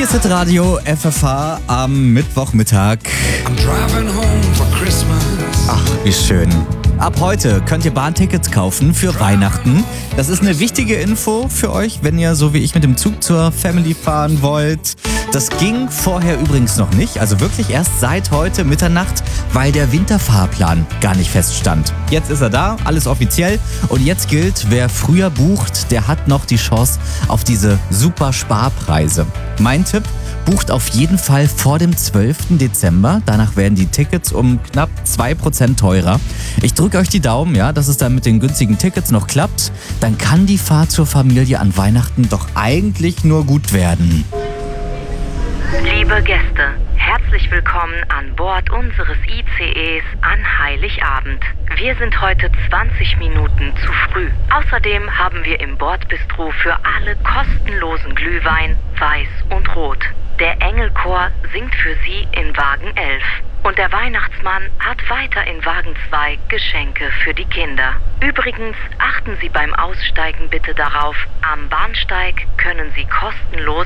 Hier ist das Radio FFH am Mittwochmittag. I'm driving home for Christmas. Ach, wie schön. Ab heute könnt ihr Bahntickets kaufen für Weihnachten. Das ist eine wichtige Info für euch, wenn ihr so wie ich mit dem Zug zur Family fahren wollt. Das ging vorher übrigens noch nicht, also wirklich erst seit heute Mitternacht, weil der Winterfahrplan gar nicht feststand. Jetzt ist er da, alles offiziell, und jetzt gilt, wer früher bucht, der hat noch die Chance auf diese super Sparpreise. Mein Tipp: bucht auf jeden Fall vor dem 12. Dezember. Danach werden die Tickets um knapp 2% teurer. Ich drücke euch die Daumen, ja, dass es dann mit den günstigen Tickets noch klappt. Dann kann die Fahrt zur Familie an Weihnachten doch eigentlich nur gut werden. Liebe Gäste, herzlich willkommen an Bord unseres ICEs an Heiligabend. Wir sind heute 20 Minuten zu früh. Außerdem haben wir im Bordbistro für alle kostenlosen Glühwein, weiß und rot. Der Engelchor singt für Sie in Wagen 11. Und der Weihnachtsmann hat weiter in Wagen 2 Geschenke für die Kinder. Übrigens achten Sie beim Aussteigen bitte darauf, am Bahnsteig können Sie kostenlos